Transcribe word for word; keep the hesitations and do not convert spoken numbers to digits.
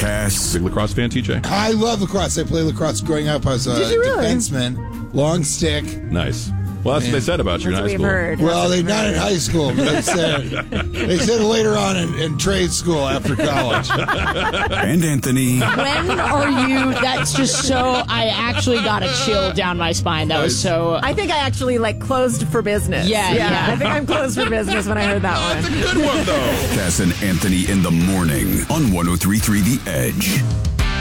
Cass. Big lacrosse fan, T J? I love lacrosse. I played lacrosse growing up. I was a Did you really? defenseman. Long stick. Nice. Well, that's what they said about you in That's high what we've school. heard. Well, That's they what not we've in heard. high school. But they said they said later on in, in trade school after college. And Anthony. When are you? That's just so. I actually got a chill down my spine. That was so. I think I actually like closed for business. Yeah, yeah. I think I'm closed for business when I heard that one. That's a good one, though. Cass and Anthony in the morning on one oh three point three The Edge.